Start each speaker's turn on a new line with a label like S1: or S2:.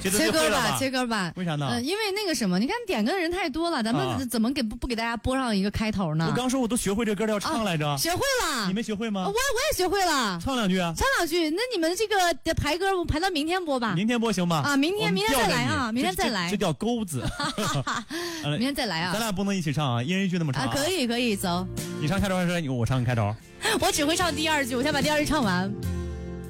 S1: 切歌吧，切歌吧。
S2: 为啥呢？
S1: 因为那个什么，你看点歌的人太多了，咱们怎么不给大家播上一个开头呢？
S2: 我刚说我都学会这歌要唱来着。
S1: 学会了。
S2: 你没学会吗？
S1: 我也学会了。
S2: 唱两句啊。
S1: 唱两句。那你们这个排歌，我排到明天播吧。
S2: 明天播行吗？
S1: 啊，明天再来啊，明天再来。
S2: 这叫钩子。
S1: 明天再来啊。
S2: 咱俩不能一起唱啊，一人一句那么唱啊。
S1: 可以，走。
S2: 你唱开头还是我唱开头？
S1: 我只会唱第二句，我先把第二句唱完。